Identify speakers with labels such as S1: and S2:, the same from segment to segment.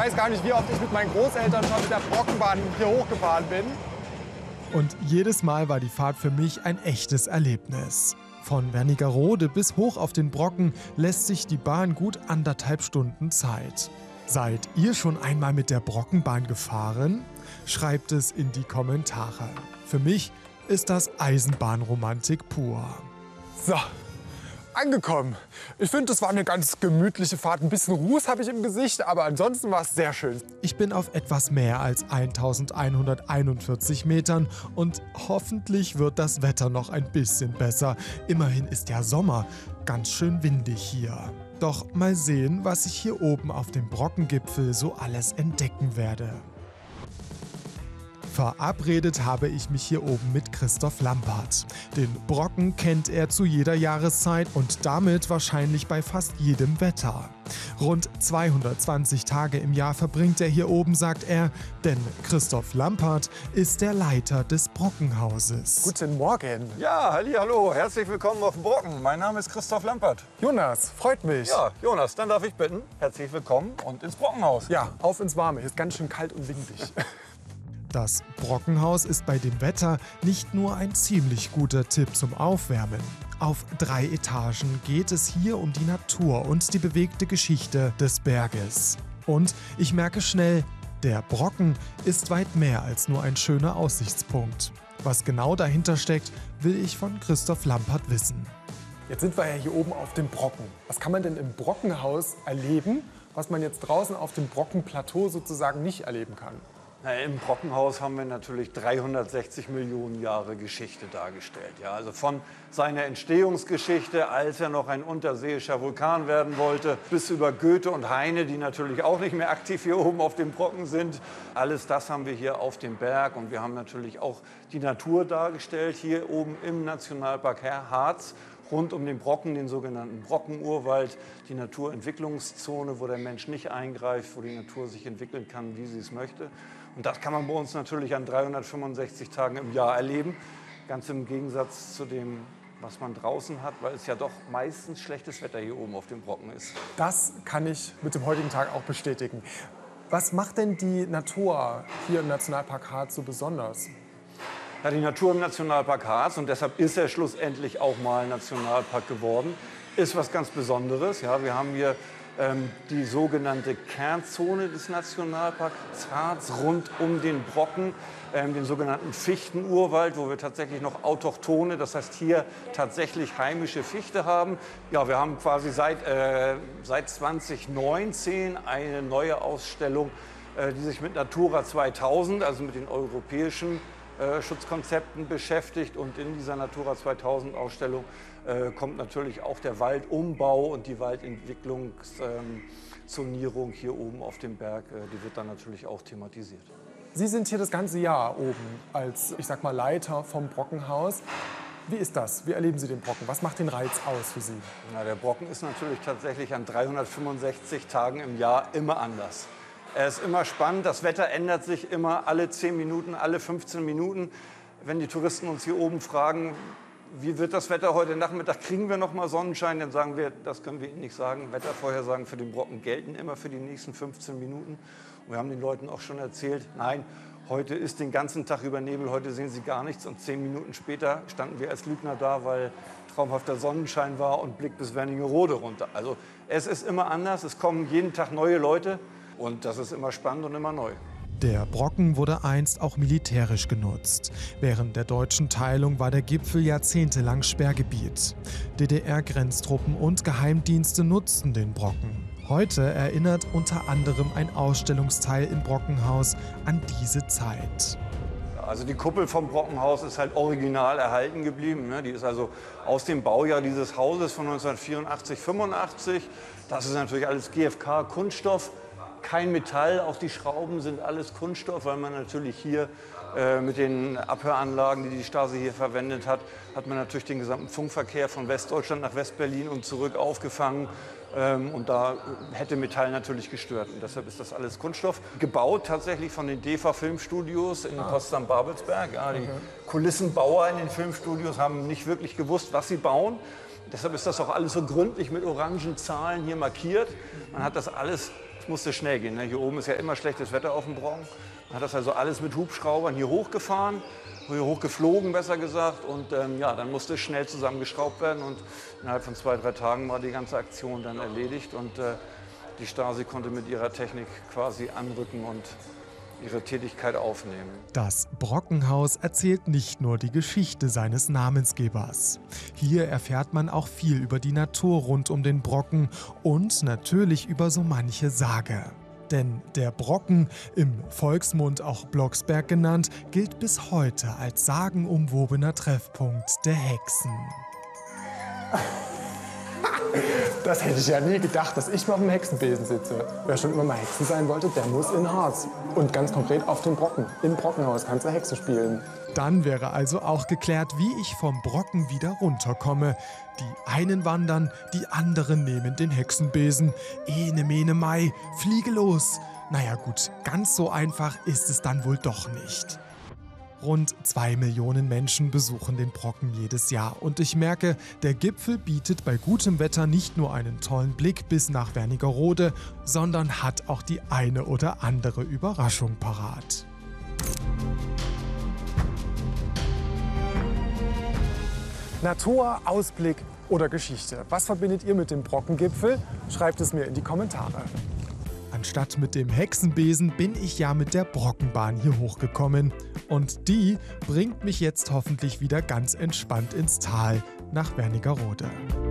S1: weiß gar nicht, wie oft ich mit meinen Großeltern schon mit der Brockenbahn hier hochgefahren bin.
S2: Und jedes Mal war die Fahrt für mich ein echtes Erlebnis. Von Wernigerode bis hoch auf den Brocken lässt sich die Bahn gut 1,5 Stunden Zeit. Seid ihr schon einmal mit der Brockenbahn gefahren? Schreibt es in die Kommentare. Für mich ist das Eisenbahnromantik pur.
S1: So, angekommen. Ich finde, das war eine ganz gemütliche Fahrt. Ein bisschen Ruß habe ich im Gesicht, aber ansonsten war es sehr schön.
S2: Ich bin auf etwas mehr als 1141 Metern und hoffentlich wird das Wetter noch ein bisschen besser. Immerhin ist ja Sommer, ganz schön windig hier. Doch mal sehen, was ich hier oben auf dem Brockengipfel so alles entdecken werde. Verabredet habe ich mich hier oben mit Christoph Lampert. Den Brocken kennt er zu jeder Jahreszeit und damit wahrscheinlich bei fast jedem Wetter. Rund 220 Tage im Jahr verbringt er hier oben, sagt er, denn Christoph Lampert ist der Leiter des Brockenhauses.
S1: Guten Morgen.
S3: Ja, hallo, herzlich willkommen auf dem Brocken. Mein Name ist Christoph Lampert.
S1: Jonas, freut mich.
S3: Ja, Jonas, dann darf ich bitten, herzlich willkommen und ins Brockenhaus.
S1: Ja, auf ins Warme. Hier ist ganz schön kalt und windig.
S2: Das Brockenhaus ist bei dem Wetter nicht nur ein ziemlich guter Tipp zum Aufwärmen. Auf 3 Etagen geht es hier um die Natur und die bewegte Geschichte des Berges. Und ich merke schnell, der Brocken ist weit mehr als nur ein schöner Aussichtspunkt. Was genau dahinter steckt, will ich von Christoph Lampert wissen.
S1: Jetzt sind wir ja hier oben auf dem Brocken. Was kann man denn im Brockenhaus erleben, was man jetzt draußen auf dem Brockenplateau sozusagen nicht erleben kann?
S3: Na, im Brockenhaus haben wir natürlich 360 Millionen Jahre Geschichte dargestellt. Ja, also von seiner Entstehungsgeschichte, als er noch ein unterseeischer Vulkan werden wollte, bis über Goethe und Heine, die natürlich auch nicht mehr aktiv hier oben auf dem Brocken sind. Alles das haben wir hier auf dem Berg. Und wir haben natürlich auch die Natur dargestellt, hier oben im Nationalpark Harz. Rund um den Brocken, den sogenannten Brockenurwald, die Naturentwicklungszone, wo der Mensch nicht eingreift, wo die Natur sich entwickeln kann, wie sie es möchte. Und das kann man bei uns natürlich an 365 Tagen im Jahr erleben. Ganz im Gegensatz zu dem, was man draußen hat, weil es ja doch meistens schlechtes Wetter hier oben auf dem Brocken ist.
S1: Das kann ich mit dem heutigen Tag auch bestätigen. Was macht denn die Natur hier im Nationalpark Harz so besonders?
S3: Ja, die Natur im Nationalpark Harz, und deshalb ist er schlussendlich auch mal Nationalpark geworden, ist was ganz Besonderes. Ja, wir haben hier die sogenannte Kernzone des Nationalparks Harz rund um den Brocken, den sogenannten Fichtenurwald, wo wir tatsächlich noch autochthone, das heißt hier tatsächlich heimische Fichte haben. Ja, wir haben quasi seit 2019 eine neue Ausstellung, die sich mit Natura 2000, also mit den europäischen Schutzkonzepten beschäftigt. Und in dieser Natura 2000 Ausstellung kommt natürlich auch der Waldumbau und die Waldentwicklungszonierung hier oben auf dem Berg, die wird dann natürlich auch thematisiert.
S1: Sie sind hier das ganze Jahr oben als, ich sag mal, Leiter vom Brockenhaus. Wie ist das? Wie erleben Sie den Brocken? Was macht den Reiz aus für Sie?
S3: Na, der Brocken ist natürlich tatsächlich an 365 Tagen im Jahr immer anders. Er ist immer spannend, das Wetter ändert sich immer alle 10 Minuten, alle 15 Minuten. Wenn die Touristen uns hier oben fragen, wie wird das Wetter heute Nachmittag, kriegen wir noch mal Sonnenschein, dann sagen wir, das können wir Ihnen nicht sagen. Wettervorhersagen für den Brocken gelten immer für die nächsten 15 Minuten. Und wir haben den Leuten auch schon erzählt, nein, heute ist den ganzen Tag über Nebel, heute sehen Sie gar nichts. Und 10 Minuten später standen wir als Lügner da, weil traumhafter Sonnenschein war und Blick bis Wernigerode runter. Also es ist immer anders, es kommen jeden Tag neue Leute. Und das ist immer spannend und immer neu.
S2: Der Brocken wurde einst auch militärisch genutzt. Während der deutschen Teilung war der Gipfel jahrzehntelang Sperrgebiet. DDR-Grenztruppen und Geheimdienste nutzten den Brocken. Heute erinnert unter anderem ein Ausstellungsteil im Brockenhaus an diese Zeit.
S3: Also die Kuppel vom Brockenhaus ist halt original erhalten geblieben. Die ist also aus dem Baujahr dieses Hauses von 1984, 85. Das ist natürlich alles GFK-Kunststoff. Kein Metall, auch die Schrauben sind alles Kunststoff, weil man natürlich hier mit den Abhöranlagen, die die Stasi hier verwendet hat, hat man natürlich den gesamten Funkverkehr von Westdeutschland nach Westberlin und zurück aufgefangen. Und da hätte Metall natürlich gestört. Und deshalb ist das alles Kunststoff. Gebaut tatsächlich von den DEFA Filmstudios in Potsdam-Babelsberg. Ja, die Kulissenbauer in den Filmstudios haben nicht wirklich gewusst, was sie bauen. Deshalb ist das auch alles so gründlich mit orangen Zahlen hier markiert. Man hat das alles Es musste schnell gehen. Ne? Hier oben ist ja immer schlechtes Wetter auf dem Brocken. Man hat das also alles mit Hubschraubern hier hochgefahren, hier hochgeflogen, besser gesagt. Und ja, dann musste es schnell zusammengeschraubt werden. Und innerhalb von 2, 3 Tagen war die ganze Aktion dann erledigt. Und die Stasi konnte mit ihrer Technik quasi anrücken und ihre Tätigkeit aufnehmen.
S2: Das Brockenhaus erzählt nicht nur die Geschichte seines Namensgebers. Hier erfährt man auch viel über die Natur rund um den Brocken und natürlich über so manche Sage. Denn der Brocken, im Volksmund auch Blocksberg genannt, gilt bis heute als sagenumwobener Treffpunkt der Hexen.
S1: Das hätte ich ja nie gedacht, dass ich mal auf dem Hexenbesen sitze. Wer schon immer mal Hexen sein wollte, der muss in Harz. Und ganz konkret auf dem Brocken. Im Brockenhaus kannst du Hexe spielen.
S2: Dann wäre also auch geklärt, wie ich vom Brocken wieder runterkomme. Die einen wandern, die anderen nehmen den Hexenbesen. Ene, mene, Mai, fliege los. Naja gut, ganz so einfach ist es dann wohl doch nicht. Rund 2 Millionen Menschen besuchen den Brocken jedes Jahr. Und ich merke, der Gipfel bietet bei gutem Wetter nicht nur einen tollen Blick bis nach Wernigerode, sondern hat auch die eine oder andere Überraschung parat.
S1: Natur, Ausblick oder Geschichte. Was verbindet ihr mit dem Brockengipfel? Schreibt es mir in die Kommentare.
S2: Anstatt mit dem Hexenbesen bin ich ja mit der Brockenbahn hier hochgekommen. Und die bringt mich jetzt hoffentlich wieder ganz entspannt ins Tal nach Wernigerode.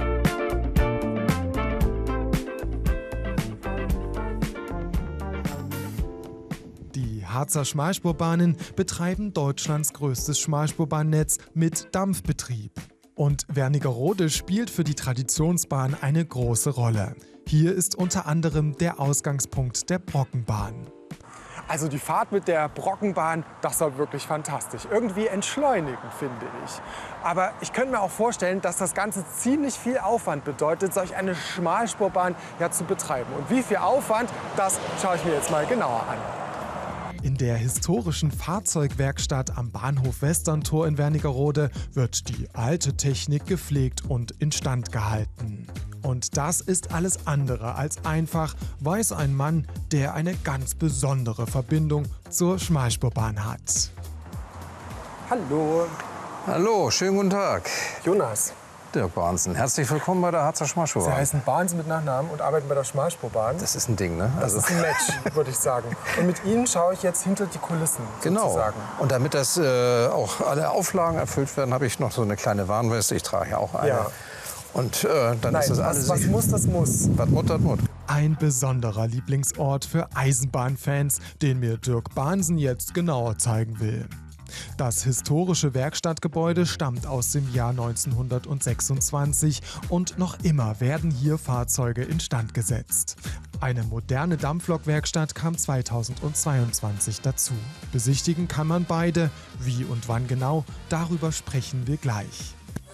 S2: Die Harzer Schmalspurbahnen betreiben Deutschlands größtes Schmalspurbahnnetz mit Dampfbetrieb. Und Wernigerode spielt für die Traditionsbahn eine große Rolle. Hier ist unter anderem der Ausgangspunkt der Brockenbahn.
S1: Also die Fahrt mit der Brockenbahn, das war wirklich fantastisch. Irgendwie entschleunigend, finde ich. Aber ich könnte mir auch vorstellen, dass das Ganze ziemlich viel Aufwand bedeutet, solch eine Schmalspurbahn ja zu betreiben. Und wie viel Aufwand, das schaue ich mir jetzt mal genauer an.
S2: In der historischen Fahrzeugwerkstatt am Bahnhof Westerntor in Wernigerode wird die alte Technik gepflegt und instand gehalten. Und das ist alles andere als einfach, weiß ein Mann, der eine ganz besondere Verbindung zur Schmalspurbahn hat.
S1: Hallo,
S4: Hallo, schönen guten Tag.
S1: Jonas.
S4: Dirk Bahnsen, herzlich willkommen bei der Harzer
S1: Sie
S4: Schmalspurbahn.
S1: heißen Bahnsen mit Nachnamen und arbeiten bei der Schmalspurbahn.
S4: Das ist ein Ding, ne?
S1: Das ist ein Match, würde ich sagen. Und mit Ihnen schaue ich jetzt hinter die Kulissen,
S4: genau.
S1: sozusagen.
S4: Und damit das auch alle Auflagen erfüllt werden, habe ich noch so eine kleine Warnweste. Ich trage ja auch eine.
S1: Ja.
S4: Und dann
S1: Nein,
S4: ist das alles.
S1: was muss, das muss.
S4: Was Mut, das Mut.
S2: Ein besonderer Lieblingsort für Eisenbahnfans, den mir Dirk Bahnsen jetzt genauer zeigen will. Das historische Werkstattgebäude stammt aus dem Jahr 1926 und noch immer werden hier Fahrzeuge instand gesetzt. Eine moderne Dampflokwerkstatt kam 2022 dazu. Besichtigen kann man beide. Wie und wann genau, darüber sprechen wir gleich.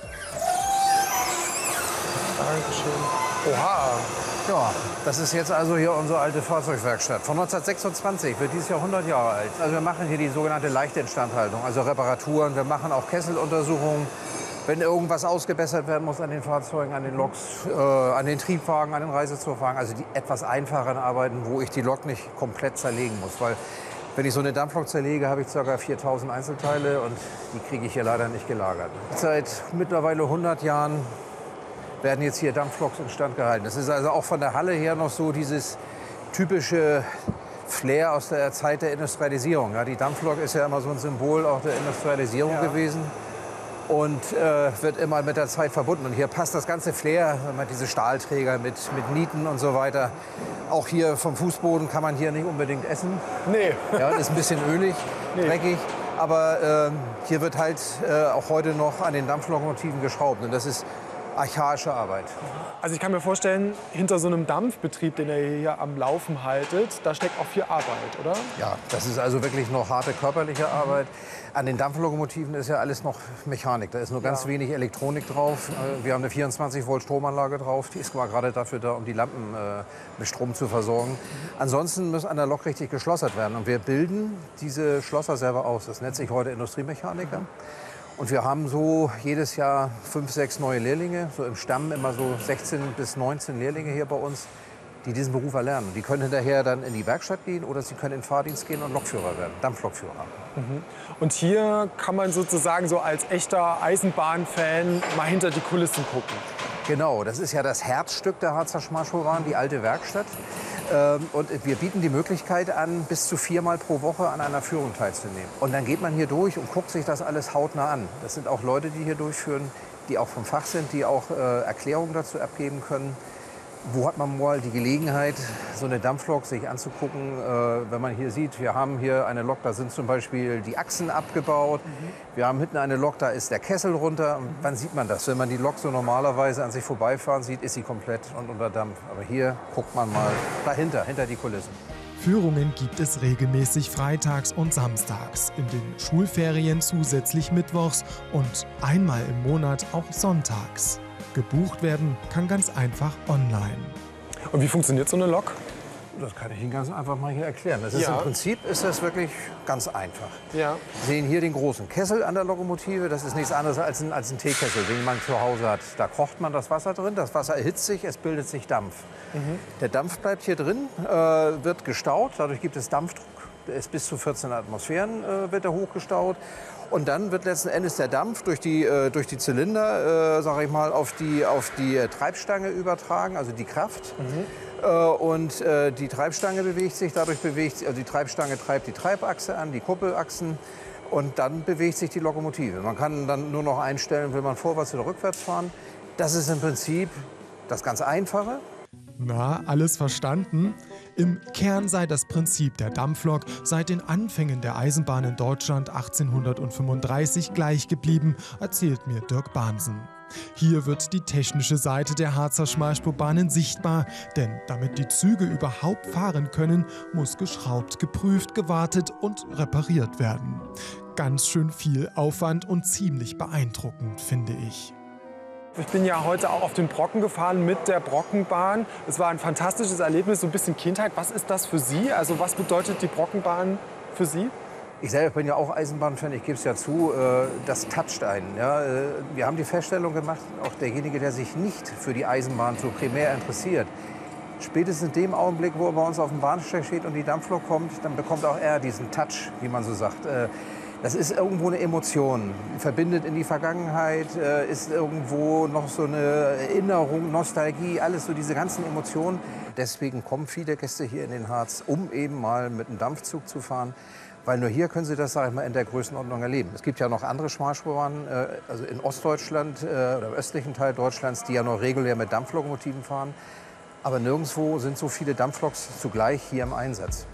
S1: Dankeschön. Oha.
S4: Ja, das ist jetzt also hier unsere alte Fahrzeugwerkstatt. Von 1926 wird dieses Jahr 100 Jahre alt. Also wir machen hier die sogenannte leichte Instandhaltung, also Reparaturen. Wir machen auch Kesseluntersuchungen. Wenn irgendwas ausgebessert werden muss an den Fahrzeugen, an den Loks, an den Triebwagen, an den Reisezugwagen. Also die etwas einfacheren Arbeiten, wo ich die Lok nicht komplett zerlegen muss. Weil wenn ich so eine Dampflok zerlege, habe ich ca. 4.000 Einzelteile und die kriege ich hier leider nicht gelagert. Seit mittlerweile 100 Jahren werden jetzt hier Dampfloks instand gehalten. Das ist also auch von der Halle her noch so dieses typische Flair aus der Zeit der Industrialisierung. Ja, die Dampflok ist ja immer so ein Symbol auch der Industrialisierung gewesen und wird immer mit der Zeit verbunden. Und hier passt das ganze Flair, diese Stahlträger mit Nieten und so weiter. Auch hier vom Fußboden kann man hier nicht unbedingt essen.
S1: Nee.
S4: Ja, ist ein bisschen ölig, dreckig. Aber hier wird halt auch heute noch an den Dampflokomotiven geschraubt. Und das ist archaische Arbeit.
S1: Also ich kann mir vorstellen, hinter so einem Dampfbetrieb, den ihr hier am Laufen haltet, da steckt auch viel Arbeit, oder?
S4: Ja, das ist also wirklich noch harte körperliche Arbeit. An den Dampflokomotiven ist ja alles noch Mechanik. Da ist nur ganz wenig Elektronik drauf. Wir haben eine 24 Volt Stromanlage drauf. Die ist gerade dafür da, um die Lampen mit Strom zu versorgen. Ansonsten muss an der Lok richtig geschlossert werden. Und wir bilden diese Schlosser selber aus. Das nennt sich heute Industriemechaniker. Und wir haben so jedes Jahr 5, 6 neue Lehrlinge. So im Stamm immer so 16 bis 19 Lehrlinge hier bei uns, die diesen Beruf erlernen. Die können hinterher dann in die Werkstatt gehen oder sie können in den Fahrdienst gehen und Lokführer werden, Dampflokführer.
S1: Und hier kann man sozusagen so als echter Eisenbahnfan mal hinter die Kulissen gucken.
S4: Genau, das ist ja das Herzstück der Harzer Schmalspurbahn, die alte Werkstatt. Und wir bieten die Möglichkeit an, bis zu 4-mal pro Woche an einer Führung teilzunehmen. Und dann geht man hier durch und guckt sich das alles hautnah an. Das sind auch Leute, die hier durchführen, die auch vom Fach sind, die auch Erklärungen dazu abgeben können. Wo hat man mal die Gelegenheit, so eine Dampflok sich anzugucken, wenn man hier sieht, wir haben hier eine Lok, da sind zum Beispiel die Achsen abgebaut. Wir haben hinten eine Lok, da ist der Kessel runter. Und wann sieht man das? Wenn man die Lok so normalerweise an sich vorbeifahren sieht, ist sie komplett und unter Dampf. Aber hier guckt man mal dahinter, hinter die Kulissen.
S2: Führungen gibt es regelmäßig freitags und samstags, in den Schulferien zusätzlich mittwochs und einmal im Monat auch sonntags. Gebucht werden kann ganz einfach online.
S1: Und wie funktioniert so eine Lok?
S4: Das kann ich Ihnen ganz einfach mal hier erklären. Das ist
S1: Ja.
S4: Im Prinzip ist das wirklich ganz einfach.
S1: Ja.
S4: Sie sehen hier den großen Kessel an der Lokomotive. Das ist nichts anderes als ein Teekessel, den man zu Hause hat. Da kocht man das Wasser drin, das Wasser erhitzt sich, es bildet sich Dampf. Der Dampf bleibt hier drin, wird gestaut, dadurch gibt es Dampfdruck. Der ist bis zu 14 Atmosphären wird er hochgestaut. Und dann wird letzten Endes der Dampf durch die Zylinder, sage ich mal, auf die Treibstange übertragen, also die Kraft. Und die Treibstange bewegt sich, also die Treibstange treibt die Treibachse an, die Kuppelachsen. Und dann bewegt sich die Lokomotive. Man kann dann nur noch einstellen, will man vorwärts oder rückwärts fahren. Das ist im Prinzip das ganz Einfache.
S2: Na, alles verstanden? Im Kern sei das Prinzip der Dampflok seit den Anfängen der Eisenbahn in Deutschland 1835 gleich geblieben, erzählt mir Dirk Bahnsen. Hier wird die technische Seite der Harzer Schmalspurbahnen sichtbar, denn damit die Züge überhaupt fahren können, muss geschraubt, geprüft, gewartet und repariert werden. Ganz schön viel Aufwand und ziemlich beeindruckend, finde ich.
S1: Ich bin ja heute auch auf den Brocken gefahren mit der Brockenbahn. Es war ein fantastisches Erlebnis, so ein bisschen Kindheit. Was ist das für Sie? Also was bedeutet die Brockenbahn für Sie?
S4: Ich selber bin ja auch Eisenbahnfan, ich gebe es ja zu, das toucht einen. Ja. Wir haben die Feststellung gemacht, auch derjenige, der sich nicht für die Eisenbahn so primär interessiert, spätestens in dem Augenblick, wo er bei uns auf dem Bahnsteig steht und die Dampflok kommt, dann bekommt auch er diesen Touch, wie man so sagt. Das ist irgendwo eine Emotion, verbindet in die Vergangenheit, ist irgendwo noch so eine Erinnerung, Nostalgie, alles so diese ganzen Emotionen. Deswegen kommen viele Gäste hier in den Harz, um eben mal mit einem Dampfzug zu fahren. Weil nur hier können Sie das, sag ich mal, in der Größenordnung erleben. Es gibt ja noch andere Schmalspurbahnen, also in Ostdeutschland oder im östlichen Teil Deutschlands, die ja noch regulär mit Dampflokomotiven fahren. Aber nirgendwo sind so viele Dampfloks zugleich hier im Einsatz.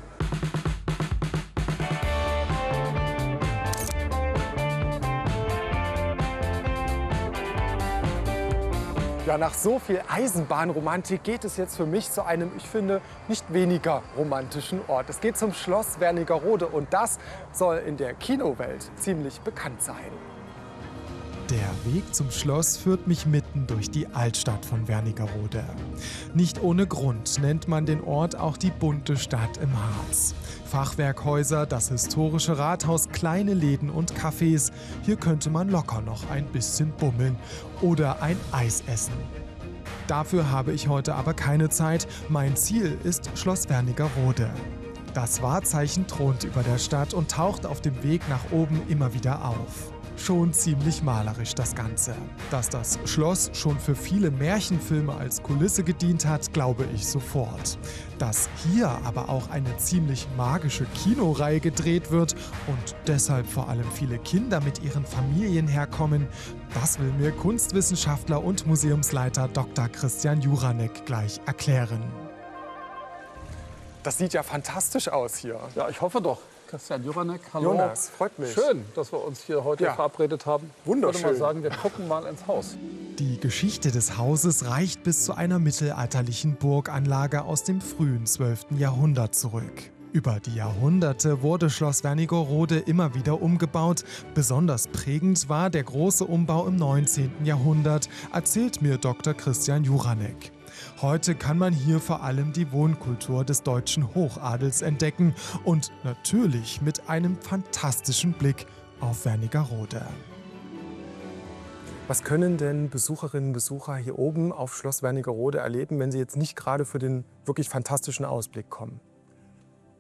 S1: Ja, nach so viel Eisenbahnromantik geht es jetzt für mich zu einem, ich finde, nicht weniger romantischen Ort. Es geht zum Schloss Wernigerode und das soll in der Kinowelt ziemlich bekannt sein.
S2: Der Weg zum Schloss führt mich mitten durch die Altstadt von Wernigerode. Nicht ohne Grund nennt man den Ort auch die bunte Stadt im Harz. Fachwerkhäuser, das historische Rathaus, kleine Läden und Cafés. Hier könnte man locker noch ein bisschen bummeln oder ein Eis essen. Dafür habe ich heute aber keine Zeit. Mein Ziel ist Schloss Wernigerode. Das Wahrzeichen thront über der Stadt und taucht auf dem Weg nach oben immer wieder auf. Schon ziemlich malerisch das Ganze. Dass das Schloss schon für viele Märchenfilme als Kulisse gedient hat, glaube ich sofort. Dass hier aber auch eine ziemlich magische Kinoreihe gedreht wird und deshalb vor allem viele Kinder mit ihren Familien herkommen, das will mir Kunstwissenschaftler und Museumsleiter Dr. Christian Juranek gleich erklären.
S1: Das sieht ja fantastisch aus hier.
S5: Ja, ich hoffe doch. Christian Juranek, hallo.
S1: Jonas, freut mich.
S5: Schön, dass wir uns hier heute
S1: Ja.
S5: verabredet haben.
S1: Wunderschön.
S5: Ich würde mal sagen, wir gucken mal ins Haus.
S2: Die Geschichte des Hauses reicht bis zu einer mittelalterlichen Burganlage aus dem frühen 12. Jahrhundert zurück. Über die Jahrhunderte wurde Schloss Wernigerode immer wieder umgebaut. Besonders prägend war der große Umbau im 19. Jahrhundert, erzählt mir Dr. Christian Juranek. Heute kann man hier vor allem die Wohnkultur des deutschen Hochadels entdecken und natürlich mit einem fantastischen Blick auf Wernigerode.
S1: Was können denn Besucherinnen und Besucher hier oben auf Schloss Wernigerode erleben, wenn sie jetzt nicht gerade für den wirklich fantastischen Ausblick kommen?